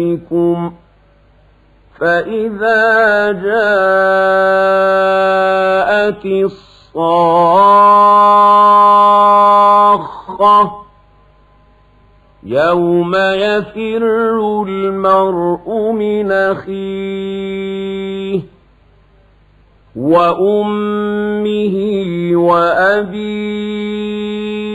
فإذا جاءت الصاخة يوم يفر المرء من أخيه وأمه وأبيه